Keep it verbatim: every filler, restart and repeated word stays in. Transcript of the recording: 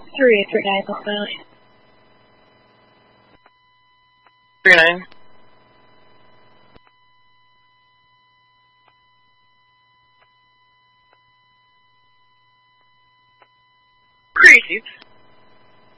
Three, three, nine, that's fine. Three nine. Crazy.